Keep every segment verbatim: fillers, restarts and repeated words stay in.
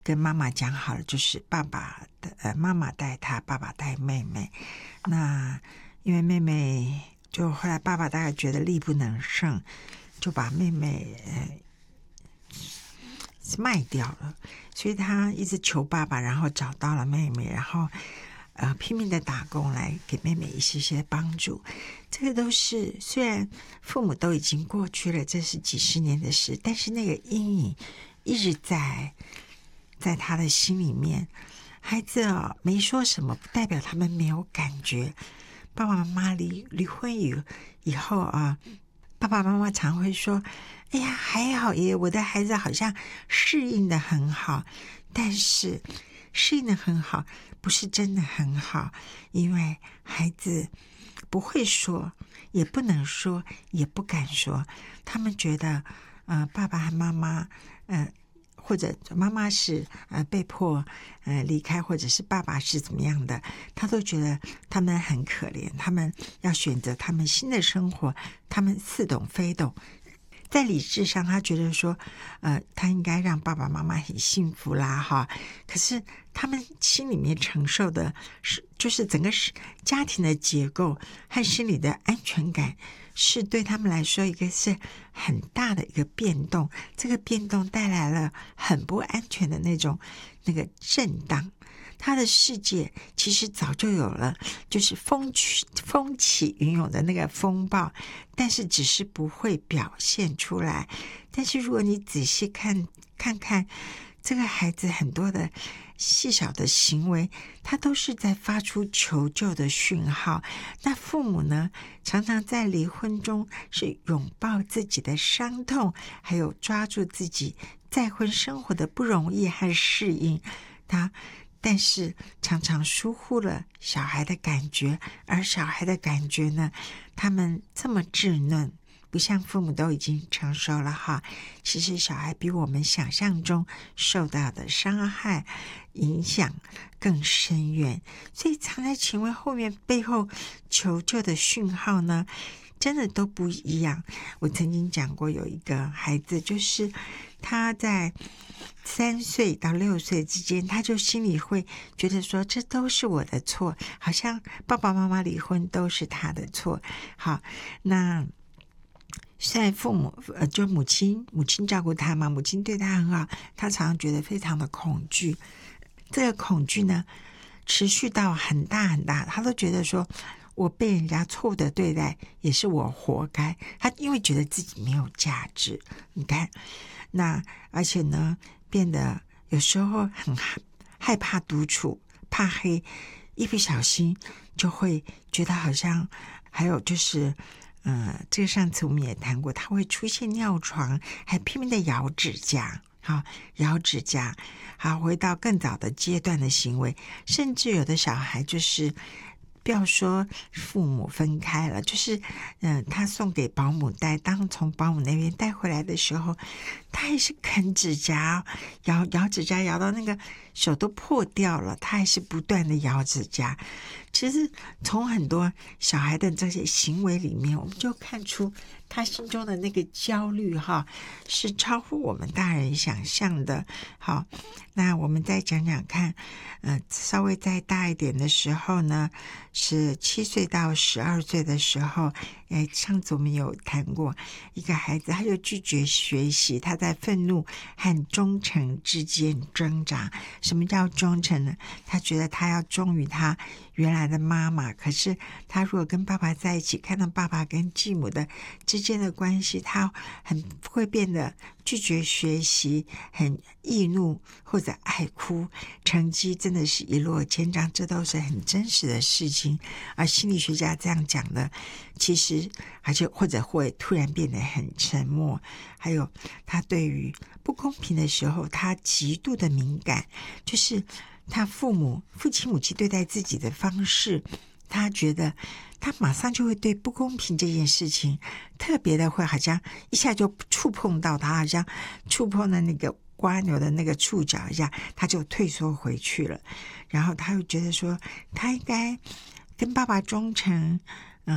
跟妈妈讲好了，就是爸爸的呃妈妈带他，爸爸带妹妹。那因为妹妹就后来爸爸大概觉得力不能胜，就把妹妹呃卖掉了，所以他一直求爸爸，然后找到了妹妹，然后呃拼命的打工来给妹妹一些些帮助。这个都是虽然父母都已经过去了，这是几十年的事，但是那个阴影一直在在他的心里面。孩子啊、哦，没说什么，不代表他们没有感觉。爸爸妈妈离离婚以以后啊，爸爸妈妈常会说：“哎呀，还好耶，我的孩子好像适应的很好。”但是适应的很好，不是真的很好，因为孩子不会说，也不能说，也不敢说。他们觉得，呃，爸爸和妈妈，呃。或者妈妈是呃被迫呃离开，或者是爸爸是怎么样的，他都觉得他们很可怜，他们要选择他们新的生活，他们似懂非懂。在理智上，他觉得说，呃，他应该让爸爸妈妈很幸福啦，哈。可是他们心里面承受的是，就是整个是家庭的结构和心理的安全感，是对他们来说一个是很大的一个变动。这个变动带来了很不安全的那种那个震荡。他的世界其实早就有了，就是风起风起云涌的那个风暴，但是只是不会表现出来。但是如果你仔细看看看这个孩子很多的细小的行为，他都是在发出求救的讯号。那父母呢，常常在离婚中是拥抱自己的伤痛，还有抓住自己再婚生活的不容易和适应。他但是常常疏忽了小孩的感觉，而小孩的感觉呢，他们这么稚嫩，不像父母都已经成熟了哈。其实小孩比我们想象中受到的伤害影响更深远，所以藏在情为后面背后求救的讯号呢，真的都不一样。我曾经讲过，有一个孩子，就是他在三岁到六岁之间，他就心里会觉得说，这都是我的错，好像爸爸妈妈离婚都是他的错。好，那虽然父母呃，就母亲母亲照顾他嘛，母亲对他很好，他常常觉得非常的恐惧。这个恐惧呢，持续到很大很大，他都觉得说，我被人家错误的对待，也是我活该。他因为觉得自己没有价值，你看，那而且呢，变得有时候很害怕独处，怕黑，一不小心就会觉得好像，还有就是。嗯，这个上次我们也谈过，他会出现尿床，还拼命的咬指甲，好，咬指甲，好，回到更早的阶段的行为，甚至有的小孩就是不要说父母分开了，就是嗯、呃，他送给保姆带，当从保姆那边带回来的时候，他还是啃指甲，咬咬指甲，咬到那个手都破掉了，他还是不断的咬指甲。其实从很多小孩的这些行为里面，我们就看出他心中的那个焦虑哈，是超乎我们大人想象的。好，那我们再讲讲看，呃，稍微再大一点的时候呢，是七岁到十二岁的时候，哎，上次我们有谈过一个孩子，他就拒绝学习，他在愤怒和忠诚之间挣扎。什么叫忠诚呢？他觉得他要忠于他原来的妈妈，可是他如果跟爸爸在一起，看到爸爸跟继母的之间的关系，他很会变得拒绝学习，很易怒或者爱哭，成绩真的是一落千丈，这都是很真实的事情。而心理学家这样讲的，其实而且或者会突然变得很沉默，还有他对于不公平的时候，他极度的敏感，就是他父母父亲母亲对待自己的方式，他觉得他马上就会对不公平这件事情特别的会好像一下就触碰到他，好像触碰了那个蜗牛的那个触角一下，他就退缩回去了。然后他又觉得说他应该跟爸爸忠诚啊、呃，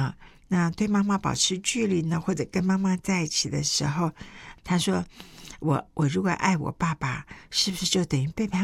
那对妈妈保持距离呢，或者跟妈妈在一起的时候，他说我我如果爱我爸爸，是不是就等于背叛